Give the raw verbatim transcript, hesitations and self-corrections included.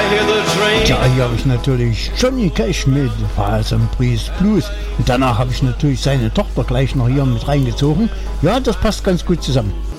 Tja, hier habe ich natürlich Johnny Cash mit Falls and Breeze Blues. Und danach habe ich natürlich seine Tochter gleich noch hier mit reingezogen. Ja, das passt ganz gut zusammen.